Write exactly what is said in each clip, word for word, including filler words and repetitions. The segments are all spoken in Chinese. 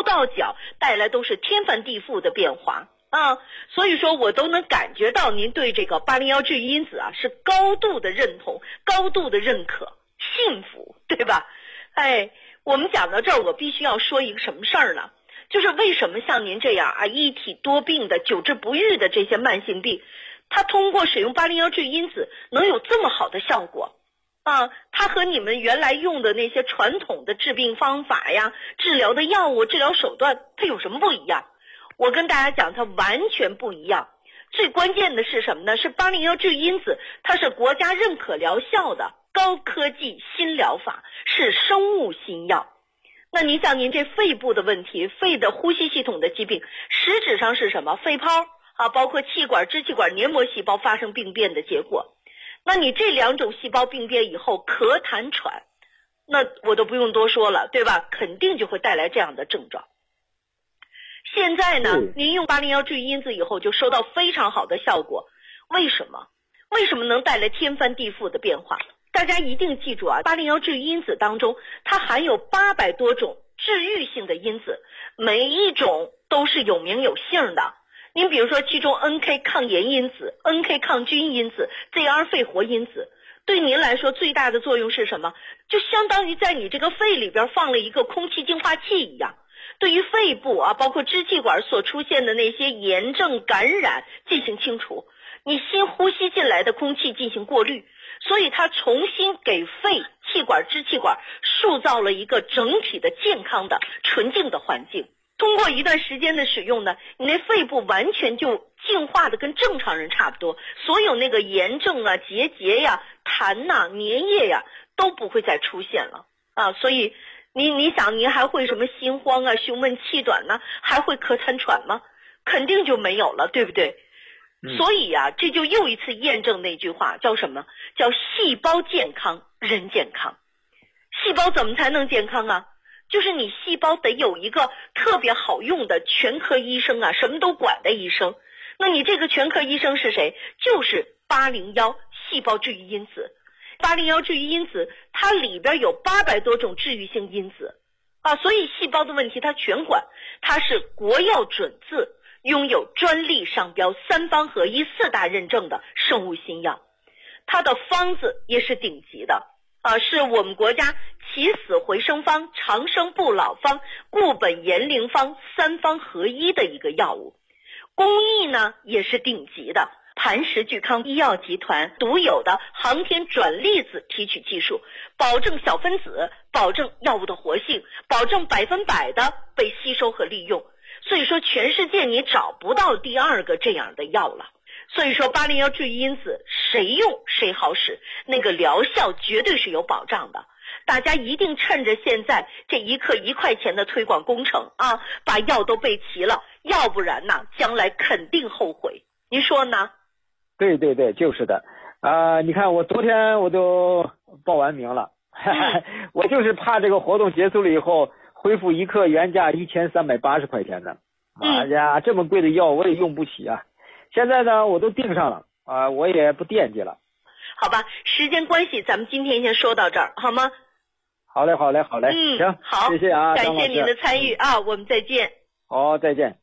到脚带来都是天翻地覆的变化啊。所以说我都能感觉到您对这个八零一治愈因子啊是高度的认同，高度的认可，幸福，对吧？哎，我们讲到这儿，我必须要说一个什么事儿呢？就是为什么像您这样啊一体多病的久治不愈的这些慢性病，它通过使用八零一治愈因子能有这么好的效果啊？它和你们原来用的那些传统的治病方法呀、治疗的药物、治疗手段，它有什么不一样？我跟大家讲，它完全不一样。最关键的是什么呢？是八零一治愈因子，它是国家认可疗效的高科技新疗法，是生物新药。那你像您这肺部的问题，肺的呼吸系统的疾病，实质上是什么？肺泡啊，包括气管、支气管黏膜细胞发生病变的结果。那你这两种细胞病变以后，咳痰喘，那我都不用多说了，对吧？肯定就会带来这样的症状。现在呢，您用八零一治愈因子以后就收到非常好的效果。为什么？为什么能带来天翻地覆的变化？大家一定记住啊，八零一治愈因子当中，它含有八百多种治愈性的因子，每一种都是有名有姓的。您比如说，其中 N K 抗炎因子、N K 抗菌因子、Z R 肺活因子，对您来说最大的作用是什么？就相当于在你这个肺里边放了一个空气净化器一样，对于肺部啊，包括支气管所出现的那些炎症感染进行清除，你新呼吸进来的空气进行过滤。所以它重新给肺、气管、支气管塑造了一个整体的健康的纯净的环境。通过一段时间的使用呢，你那肺部完全就净化的跟正常人差不多，所有那个炎症啊、结节呀、痰呐、粘液呀都不会再出现了啊。所以你你想，您还会什么心慌啊、胸闷气短呢？还会咳痰喘吗？肯定就没有了，对不对？所以啊，这就又一次验证那句话，叫什么？叫细胞健康，人健康。细胞怎么才能健康啊？就是你细胞得有一个特别好用的全科医生啊，什么都管的医生。那你这个全科医生是谁？就是八零一细胞治愈因子。八零一治愈因子它里边有八百多种治愈性因子啊，所以细胞的问题它全管。它是国药准字，拥有专利商标、三方合一、四大认证的生物新药。它的方子也是顶级的啊，是我们国家起死回生方、长生不老方、固本延龄方三方合一的一个药物。工艺呢也是顶级的，磐石聚康医药集团独有的航天转粒子提取技术，保证小分子，保证药物的活性，保证百分百的被吸收和利用。所以说全世界你找不到第二个这样的药了。所以说八零一治愈因子谁用谁好使，那个疗效绝对是有保障的。大家一定趁着现在这一克一块钱的推广工程啊，把药都备齐了，要不然呢将来肯定后悔。您说呢？ 对对对，就是的啊、呃！你看我昨天我都报完名了，嗯、我就是怕这个活动结束了以后恢复一克原价一千三百八十块钱的，哎呀，这么贵的药我也用不起啊！现在呢我都订上了啊、呃，我也不惦记了。 好吧，时间关系，咱们今天先说到这儿，好吗？ 好嘞，好嘞，好嘞， 嗯， 行， 好， 谢谢啊， 感谢您的参与啊，我们再见。 好，再见。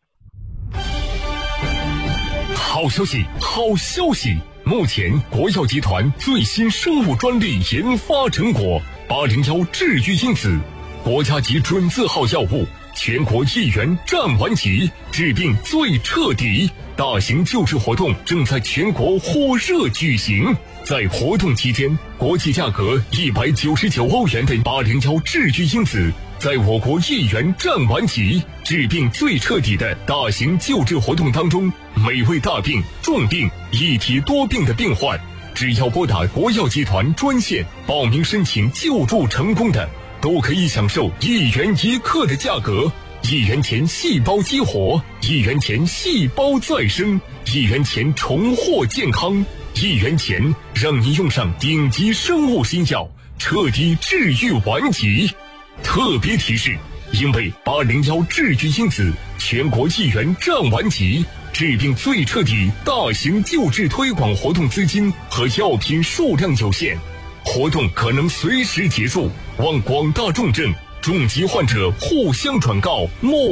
好消息，好消息！目前国药集团最新生物专利研发成果八零一治愈因子，国家级准字号药物，全国一元占完级，治病最彻底。大型救治活动正在全国火热举行。在活动期间，国际价格一百九十九欧元的八零一治愈因子，在我国一元占完级，治病最彻底的大型救治活动当中，每位大病、重病、一体多病的病患，只要拨打国药集团专线报名申请救助成功的，都可以享受一元一克的价格。一元钱细胞激活，一元钱细胞再生，一元钱重获健康，一元钱让你用上顶级生物新药，彻底治愈顽疾。特别提示，因为八零一治愈因子全国一元占完级，治病最彻底大型救治推广活动资金和药品数量有限，活动可能随时结束，望广大重症重疾患者互相转告。莫